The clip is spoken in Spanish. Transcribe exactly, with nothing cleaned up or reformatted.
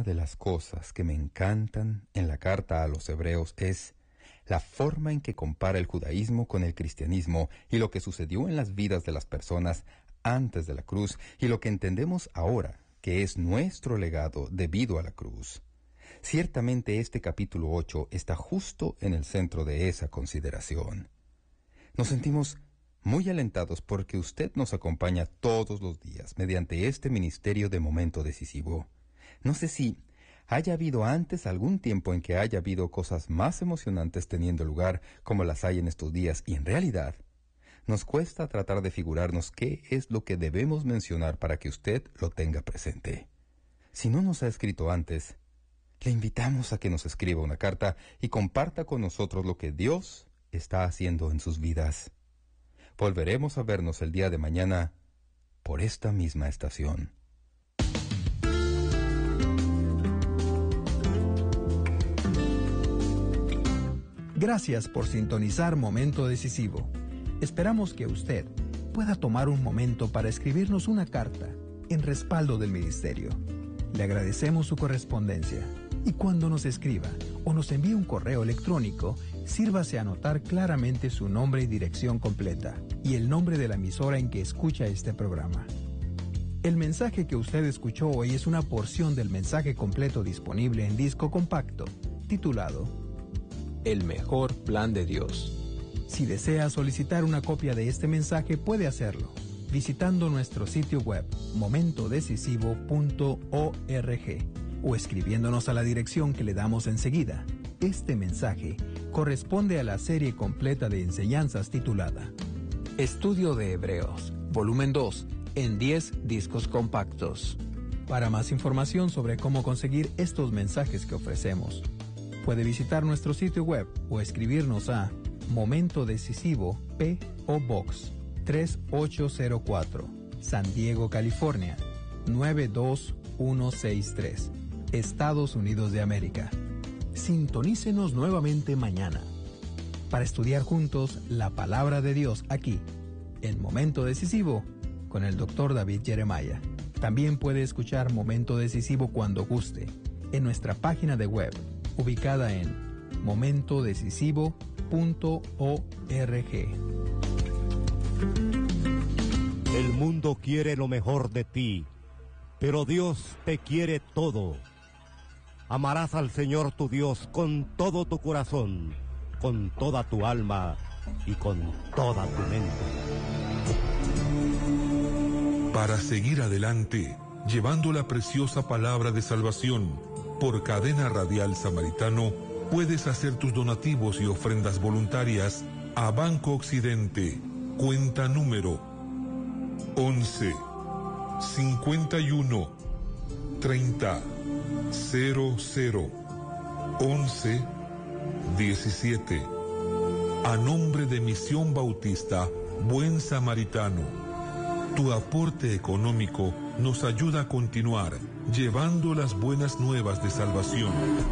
Una de las cosas que me encantan en la carta a los hebreos es la forma en que compara el judaísmo con el cristianismo y lo que sucedió en las vidas de las personas antes de la cruz y lo que entendemos ahora, que es nuestro legado debido a la cruz. Ciertamente este capítulo ocho está justo en el centro de esa consideración. Nos sentimos muy alentados porque usted nos acompaña todos los días mediante este ministerio de Momento Decisivo. No sé si haya habido antes algún tiempo en que haya habido cosas más emocionantes teniendo lugar como las hay en estos días, y en realidad nos cuesta tratar de figurarnos qué es lo que debemos mencionar para que usted lo tenga presente. Si no nos ha escrito antes, le invitamos a que nos escriba una carta y comparta con nosotros lo que Dios está haciendo en sus vidas. Volveremos a vernos el día de mañana por esta misma estación. Gracias por sintonizar Momento Decisivo. Esperamos que usted pueda tomar un momento para escribirnos una carta en respaldo del ministerio. Le agradecemos su correspondencia y cuando nos escriba o nos envíe un correo electrónico, sírvase a anotar claramente su nombre y dirección completa y el nombre de la emisora en que escucha este programa. El mensaje que usted escuchó hoy es una porción del mensaje completo disponible en disco compacto, titulado El mejor plan de Dios. Si desea solicitar una copia de este mensaje, puede hacerlo visitando nuestro sitio web momento decisivo punto org o escribiéndonos a la dirección que le damos enseguida. Este mensaje corresponde a la serie completa de enseñanzas titulada Estudio de Hebreos, volumen dos, en diez discos compactos. Para más información sobre cómo conseguir estos mensajes que ofrecemos, puede visitar nuestro sitio web o escribirnos a Momento Decisivo, P O Box tres ocho cero cuatro, San Diego, California nueve dos uno seis tres, Estados Unidos de América. Sintonícenos nuevamente mañana para estudiar juntos la palabra de Dios aquí, en Momento Decisivo, con el doctor David Jeremiah. También puede escuchar Momento Decisivo cuando guste en nuestra página de web, ubicada en momento decisivo punto org. El mundo quiere lo mejor de ti, pero Dios te quiere todo. Amarás al Señor tu Dios con todo tu corazón, con toda tu alma y con toda tu mente. Para seguir adelante, llevando la preciosa palabra de salvación por Cadena Radial Samaritano, puedes hacer tus donativos y ofrendas voluntarias a Banco Occidente, cuenta número once, cincuenta y uno, treinta, cero cero, once, diecisiete. A nombre de Misión Bautista Buen Samaritano, tu aporte económico nos ayuda a continuar llevando las buenas nuevas de salvación.